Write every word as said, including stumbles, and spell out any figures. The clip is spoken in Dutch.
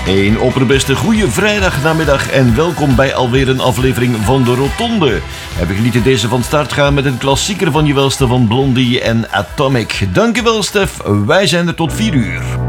Een opperbeste goede vrijdagnamiddag en welkom bij alweer een aflevering van de Rotonde. En we genieten deze van start gaan met een klassieker van je welste van Blondie en Atomic. Dankjewel Stef, wij zijn er tot vier uur.